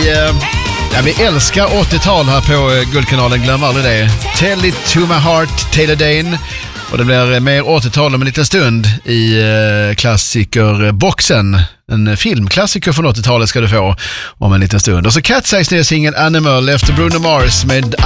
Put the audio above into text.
Vi älskar 80-tal här på Guldkanalen, glöm aldrig det. Tell it to my heart, Taylor Dane. Och det blir mer 80-tal om en liten stund i klassikerboxen. En filmklassiker från 80-talet ska du få om en liten stund. Och så Cat Size nya singel Animal efter Bruno Mars med